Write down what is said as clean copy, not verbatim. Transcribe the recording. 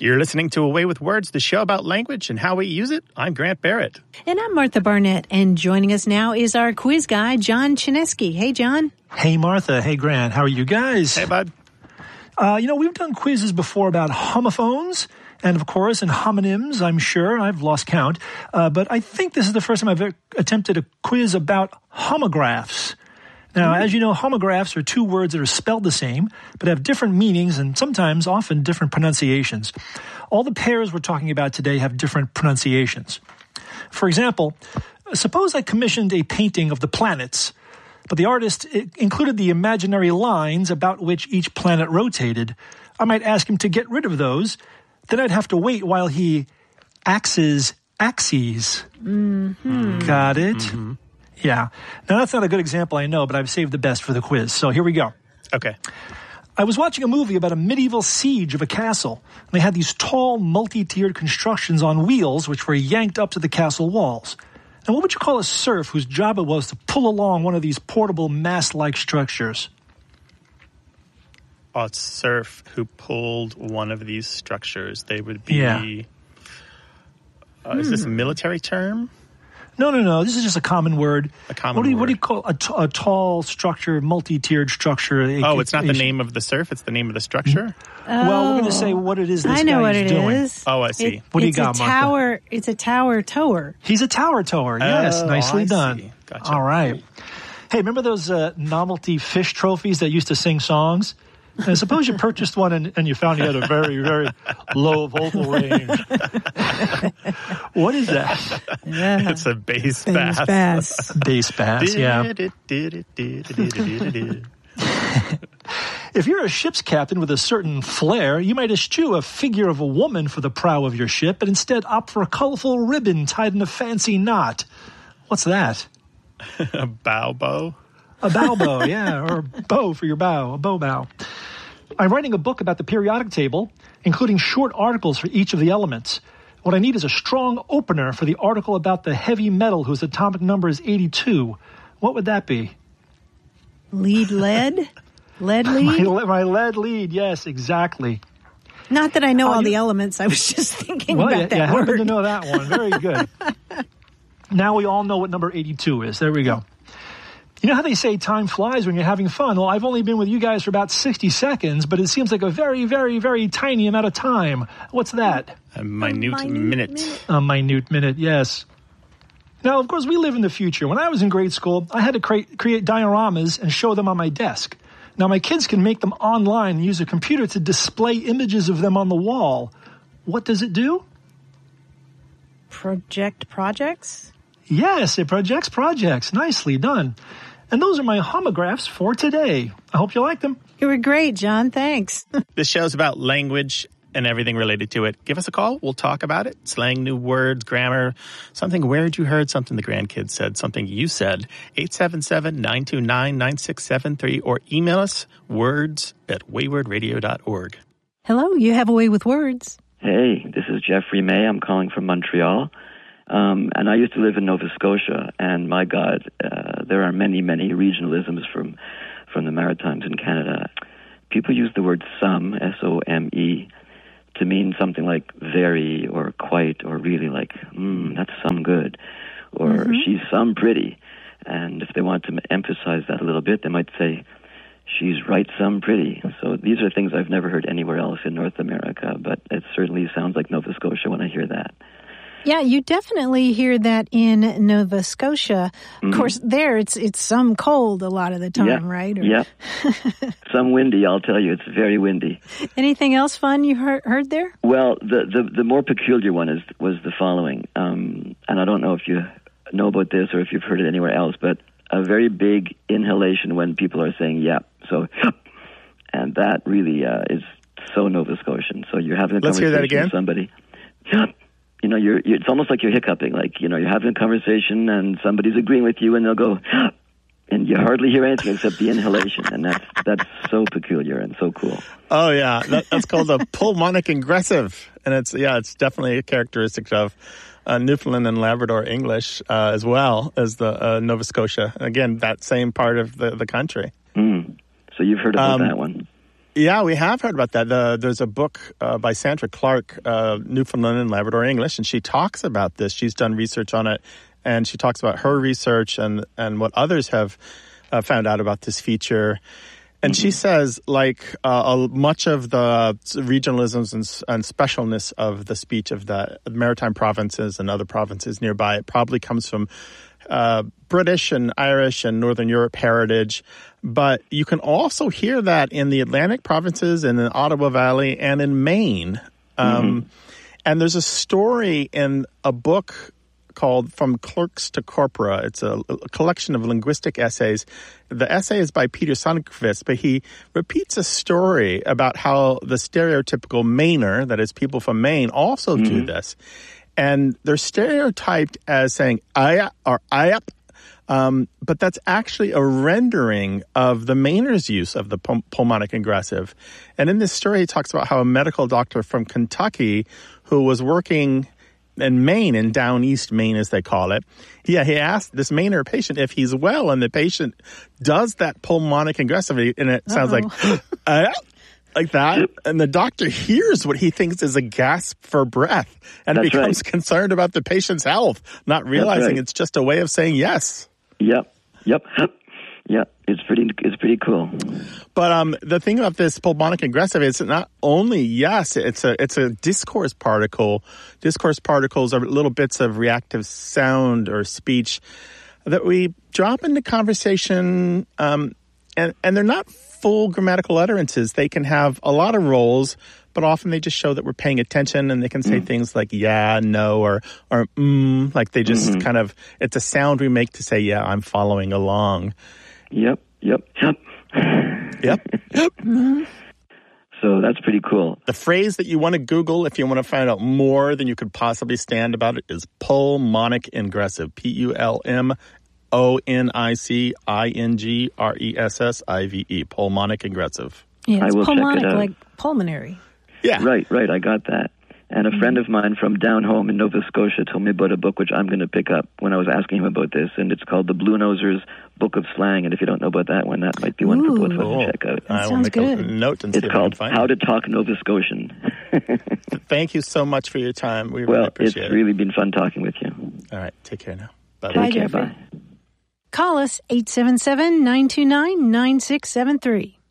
You're listening to Away with Words, the show about language and how we use it. I'm Grant Barrett. And I'm Martha Barnett. And joining us now is our quiz guy, John Chinesky. Hey, John. Hey, Martha. Hey, Grant. How are you guys? Hey, bud. We've done quizzes before about homophones and, of course, and homonyms, I'm sure. I've lost count. But I think this is the first time I've attempted a quiz about homographs. Now, as you know, homographs are two words that are spelled the same, but have different meanings and sometimes often different pronunciations. All the pairs we're talking about today have different pronunciations. For example, suppose I commissioned a painting of the planets, but the artist included the imaginary lines about which each planet rotated. I might ask him to get rid of those. Then I'd have to wait while he axes axes. Mm-hmm. Got it? Mm-hmm. Yeah. Now, that's not a good example, I know, but I've saved the best for the quiz. So here we go. Okay. I was watching a movie about a medieval siege of a castle. They had these tall, multi-tiered constructions on wheels which were yanked up to the castle walls. Now, what would you call a serf whose job it was to pull along one of these portable mast-like structures? A serf who pulled one of these structures. They would be... Yeah. Is this a military term? No. This is just a common word. A common word. word. What do you call a tall structure, multi-tiered structure? It's not the name of the serf. It's the name of the structure? Well, we're going to say what it is this I know guy what is it doing. is. Oh, I see. What do you got, Martha? It's a tower tower. He's a tower tower. Yes, nicely I done. see. Gotcha. All right. Hey, remember those novelty fish trophies that used to sing songs? And suppose you purchased one and you found you had a very, very low vocal range. What is that? Yeah. It's a bass bass. Bass bass, yeah. If you're a ship's captain with a certain flair, you might eschew a figure of a woman for the prow of your ship, but instead opt for a colorful ribbon tied in a fancy knot. What's that? A bow? A bow, yeah, or a bow for your bow, a bow. I'm writing a book about the periodic table, including short articles for each of the elements. What I need is a strong opener for the article about the heavy metal whose atomic number is 82. What would that be? Lead? Lead lead? My lead lead, yes, exactly. Not that I know all the elements. I was just thinking about that I word. happen to know that one. Very good. Now we all know what number 82 is. There we go. You know how they say time flies when you're having fun? Well, I've only been with you guys for about 60 seconds, but it seems like a very, very, very tiny amount of time. What's that? A minute minute. A minute minute, yes. Now, of course, we live in the future. When I was in grade school, I had to create dioramas and show them on my desk. Now, my kids can make them online and use a computer to display images of them on the wall. What does it do? Project projects? Yes, it projects projects. Nicely done. And those are my homographs for today. I hope you like them. You were great, John. Thanks. This show's about language and everything related to it. Give us a call. We'll talk about it. Slang, new words, grammar, something weird you heard, something the grandkids said, something you said. 877-929-9673 or email us words@waywardradio.org. Hello, you have a way with words. Hey, this is Jeffrey May. I'm calling from Montreal. And I used to live in Nova Scotia, and my God, there are many, many regionalisms from the Maritimes in Canada. People use the word some, S-O-M-E, to mean something like very or quite or really, like, that's some good, or she's some pretty. And if they want to emphasize that a little bit, they might say, she's right some pretty. So these are things I've never heard anywhere else in North America, but it certainly sounds like Nova Scotia when I hear that. Yeah, you definitely hear that in Nova Scotia. Of course, there it's some cold a lot of the time, right? Yeah. Some windy, I'll tell you. It's very windy. Anything else fun you heard there? Well, the more peculiar one was the following. And I don't know if you know about this or if you've heard it anywhere else, but a very big inhalation when people are saying yep. So, and that really is so Nova Scotian. So you're having a conversation with somebody. Yep. You know, it's almost like you're hiccuping, like, you know, you're having a conversation and somebody's agreeing with you and they'll go, and you hardly hear anything except the inhalation. And that's so peculiar and so cool. Oh, yeah. That's called a pulmonic ingressive. And it's definitely a characteristic of Newfoundland and Labrador English as well as the Nova Scotia. Again, that same part of the country. So you've heard about that one. Yeah, we have heard about that. There's a book by Sandra Clark, Newfoundland and Labrador English, and she talks about this. She's done research on it, and she talks about her research and what others have found out about this feature. And she says, like much of the regionalisms and specialness of the speech of the maritime provinces and other provinces nearby, it probably comes from British and Irish and Northern Europe heritage. But you can also hear that in the Atlantic provinces and in the Ottawa Valley and in Maine. And there's a story in a book called From Clerks to Corpora. It's a collection of linguistic essays. The essay is by Peter Sundqvist, but he repeats a story about how the stereotypical Mainer, that is people from Maine, also do this. And they're stereotyped as saying "aya" or "ayap," but that's actually a rendering of the Mainer's use of the pulmonic ingressive. And in this story, he talks about how a medical doctor from Kentucky who was working in Maine, in Down East Maine, as they call it. He asked this Mainer patient if he's well, and the patient does that pulmonic ingressive, and it sounds like that. And the doctor hears what he thinks is a gasp for breath and becomes concerned about the patient's health, not realizing it's just a way of saying yes. Yep. It's pretty cool. But the thing about this pulmonic ingressive is not only yes, it's a discourse particle. Discourse particles are little bits of reactive sound or speech that we drop into conversation, and they're not full grammatical utterances. They can have a lot of roles, but often they just show that we're paying attention, and they can say things like yeah, no, or like they just kind of, it's a sound we make to say, yeah, I'm following along. Yep. So that's pretty cool. The phrase that you want to Google if you want to find out more than you could possibly stand about it is pulmonic ingressive. PULMONIC INGRESSIVE. Pulmonic ingressive. Yeah, it's pulmonic, check it out. Like pulmonary. Yeah. Right. I got that. And a friend of mine from down home in Nova Scotia told me about a book which I'm going to pick up when I was asking him about this, and it's called The Blue Nosers Book of Slang. And if you don't know about that one, that might be one for both of us to check out. I will make a note and see if I can find it. It's called How to Talk Nova Scotian. Thank you so much for your time. We really appreciate it. It's really been fun talking with you. All right. Take care now. Bye. Take care. Bye. Call us 877-929-9673.